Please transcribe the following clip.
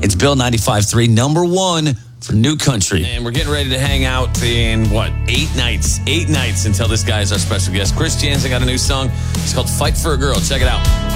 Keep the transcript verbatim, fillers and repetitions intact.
It's Bill ninety-five three, number one for New Country. And we're getting ready to hang out in, what, eight nights. Eight nights until this guy is our special guest. Chris Jansen got a new song. It's called Fight for a Girl. Check it out.